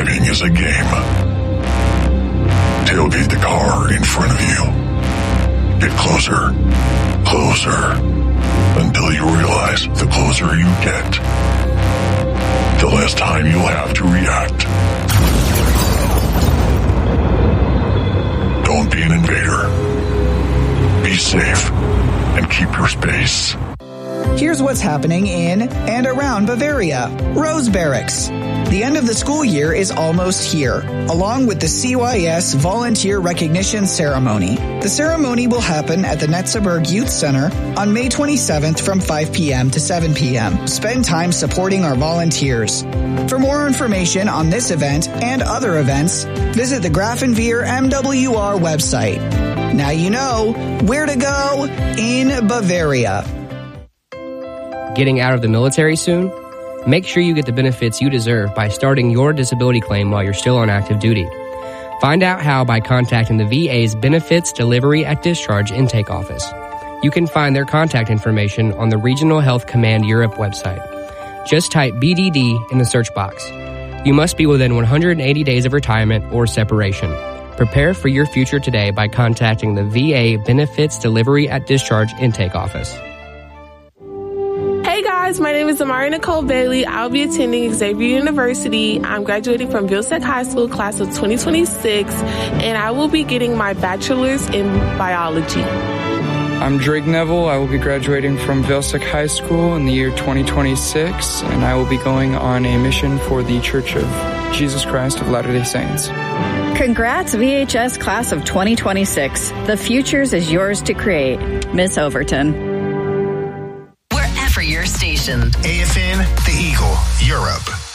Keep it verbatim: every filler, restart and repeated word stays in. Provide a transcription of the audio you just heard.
Driving is a game. Tailgate the car in front of you. Get closer, closer, until you realize the closer you get, the less time you'll have to react. Don't be an invader. Be safe and keep your space. Here's what's happening in and around Bavaria. Rose Barracks. The end of the school year is almost here, along with the C Y S Volunteer Recognition Ceremony. The ceremony will happen at the Netzeberg Youth Center on May twenty-seventh from five p.m. to seven p.m. Spend time supporting our volunteers. For more information on this event and other events, visit the Grafenwehr M W R website. Now you know where to go in Bavaria. Getting out of the military soon? Make sure you get the benefits you deserve by starting your disability claim while you're still on active duty. Find out how by contacting the V A's Benefits Delivery at Discharge Intake Office. You can find their contact information on the Regional Health Command Europe website. Just type B D D in the search box. You must be within one hundred eighty days of retirement or separation. Prepare for your future today by contacting the V A Benefits Delivery at Discharge Intake Office. Hey guys, my name is Amari Nicole Bailey. I'll be attending Xavier University. I'm graduating from Vilsec High School class of twenty twenty-six, and I will be getting my bachelor's in biology. I'm Drake Neville. I will be graduating from Vilsec High School in the year twenty twenty-six, and I will be going on a mission for the Church of Jesus Christ of Latter-day Saints. Congrats, V H S class of twenty twenty-six. The futures is yours to create. Miss Overton. Wherever your station. A F N, The Eagle, Europe.